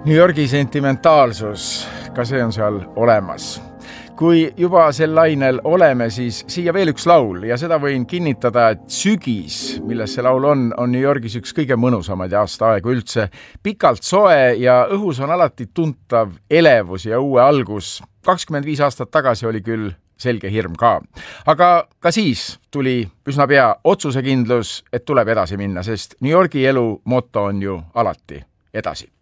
New Yorgi sentimentaalsus, ka see on seal olemas. Kui juba sel lainel oleme, siis siia veel üks laul ja seda võin kinnitada, et sügis, milles see laul on New Yorgis üks kõige mõnusamaid aastaaegu üldse. Pikalt soe ja õhus on alati tuntav elevus ja uue algus. 25 aastat tagasi oli küll selge hirm ka. Aga ka siis tuli üsna pea otsusekindlus, et tuleb edasi minna, sest New Yorgi elu motto on ju alati edasi.